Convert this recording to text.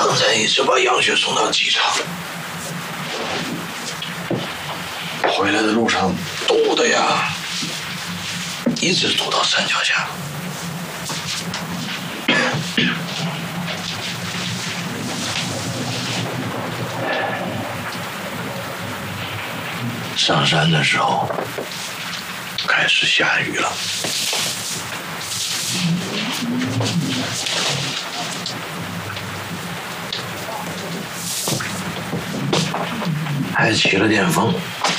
刚才一直把杨雪送到机场，回来的路上堵的呀，一直堵到山脚下。上山的时候开始下雨了。还起了点风。